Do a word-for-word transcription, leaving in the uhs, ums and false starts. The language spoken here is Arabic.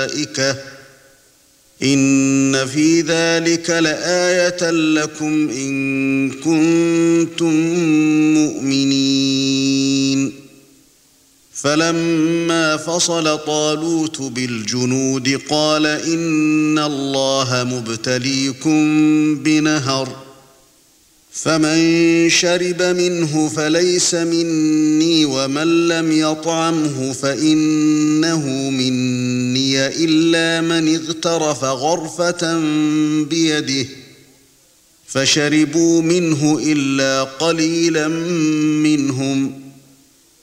الملائكة إن في ذلك لآية لكم إن كنتم مؤمنين فلما فصل طالوت بالجنود قال إن الله مبتليكم بنهر فمن شرب منه فليس مني ومن لم يطعمه فإنه مني إلا من اغترف غرفة بيده فشربوا منه إلا قليلا منهم